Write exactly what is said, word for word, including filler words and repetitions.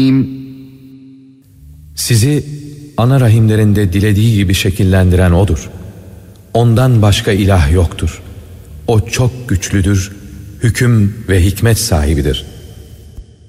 Sizi ana rahimlerinde dilediği gibi şekillendiren O'dur. Ondan başka ilah yoktur. O çok güçlüdür, hüküm ve hikmet sahibidir.